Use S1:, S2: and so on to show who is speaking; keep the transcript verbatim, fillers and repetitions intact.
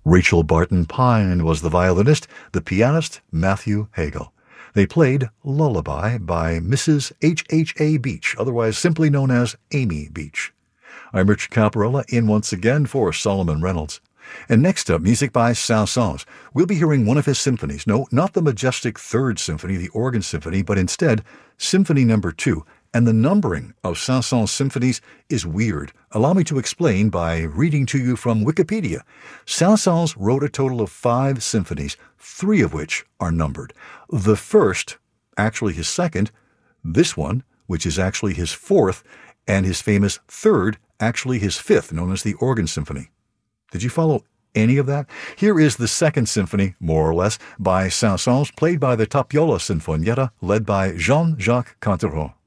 S1: Rachel Barton Pine was the violinist, the pianist Matthew Hagel. They played Lullaby by Missus H H A Beach, otherwise simply known as Amy Beach. I'm Richard Caparella, in once again for Solomon Reynolds. And next up, music by Saint-Saëns. We'll be hearing one of his symphonies. No, not the majestic Third Symphony, the organ symphony, but instead Symphony Number Two. And the numbering of Saint-Saëns symphonies is weird. Allow me to explain by reading to you from Wikipedia. Saint-Saëns wrote a total of five symphonies, three of which are numbered. The first, actually his second, this one, which is actually his fourth, and his famous third, actually his fifth, known as the Organ Symphony. Did you follow any of that? Here is the Second Symphony, more or less, by Saint-Saëns, played by the Tapiola Sinfonietta, led by Jean-Jacques Cantereau.